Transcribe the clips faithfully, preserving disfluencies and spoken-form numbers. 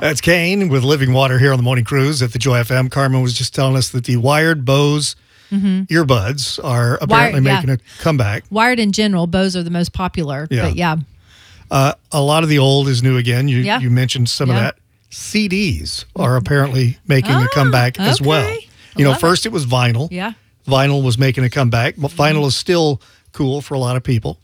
That's Kane with Living Water here on the Morning Cruise at the Joy F M. Carmen was just telling us that the wired Bose mm-hmm. earbuds are apparently Wired, making yeah. a comeback. Wired in general, Bose are the most popular. Yeah. But yeah. Uh, a lot of the old is new again. You, Yeah. you mentioned some Yeah. of that. C Ds are apparently making Ah, a comeback as okay. well. I You know, love first it. it was vinyl. Yeah. Vinyl was making a comeback. Vinyl is still cool for a lot of people.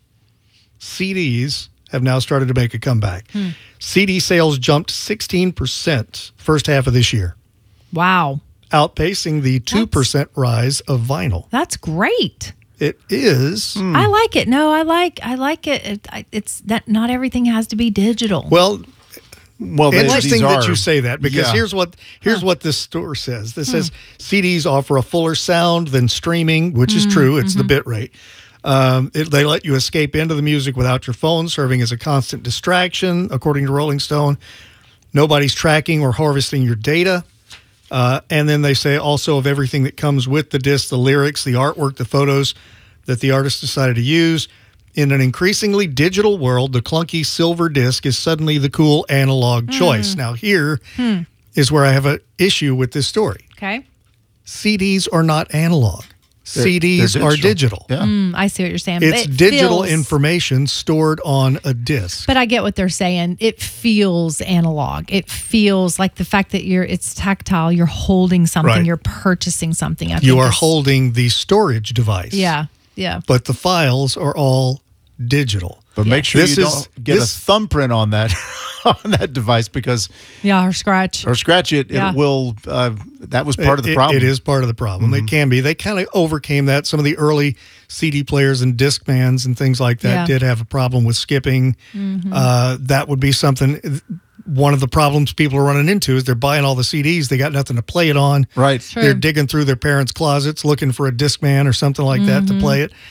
C Ds have now started to make a comeback. Hmm. C D sales jumped sixteen percent first half of this year, Wow. outpacing the two percent rise of vinyl. That's great. It is. I like it. No, I like I like it. it I- it's that not everything has to be digital. Well, Well, they- interesting these that are- you say that because yeah. here's what here's what this store says. This says C Ds offer a fuller sound than streaming, which is true. It's the bit rate. Um, it, they let you escape into the music without your phone, serving as a constant distraction, according to Rolling Stone. Nobody's tracking or harvesting your data. Uh, and then they say also of everything that comes with the disc, the lyrics, the artwork, the photos that the artist decided to use. In an increasingly digital world, the clunky silver disc is suddenly the cool analog choice. Now, here is where I have an issue with this story. okay. C Ds are not analog. They're- C Ds they're are digital. Yeah. Mm, I see what you're saying. It's It digital feels- information stored on a disc. But I get what they're saying. It feels analog. It feels like the fact that you're it's tactile. You're holding something. Right. You're purchasing something. I You think are it's- holding the storage device. Yeah. Yeah. But the files are all digital. But make sure This you is- don't get this- a thumbprint on that on that device because Yeah. Or scratch. or scratch it. Yeah. It will. Uh, that was part of the It- problem. It is part of the problem. It can be. They kind of overcame that. Some of the early C D players and Discmans and things like that Yeah. did have a problem with skipping. Uh, that would be something. One of the problems people are running into is they're buying all the C Ds. They got nothing to play it on. Right. True. They're digging through their parents' closets looking for a Discman or something like that to play it.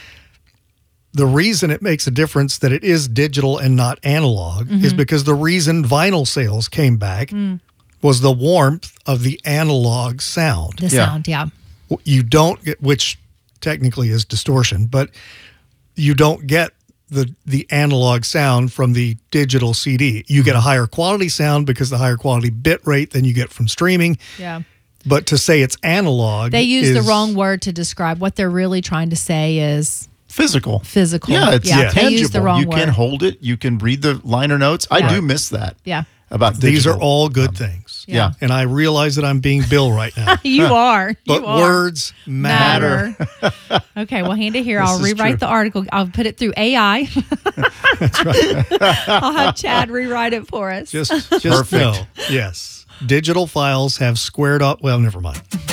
The reason it makes a difference that it is digital and not analog is because the reason vinyl sales came back was the warmth of the analog sound. The Yeah. sound. Yeah. You don't get, which technically is distortion, but you don't get the the analog sound from the digital C D. You get a higher quality sound because the higher quality bit rate than you get from streaming. Yeah. But to say it's analog, They use the is- wrong word to describe what they're really trying to say is Physical. physical. Yeah, it's yeah. tangible. They use the wrong you word. can hold it. You can read the liner notes. I Yeah. do miss that. Yeah. About These are digital. all good things. Yeah. And I realize that I'm being Bill right now. You are. But you are. words matter. Matter. Okay, well, hand it here. I'll is rewrite true. the article. I'll put it through A I. That's right. I'll have Chad rewrite it for us. Just, just Perfect. know, yes, digital files have squared up. Well, never mind.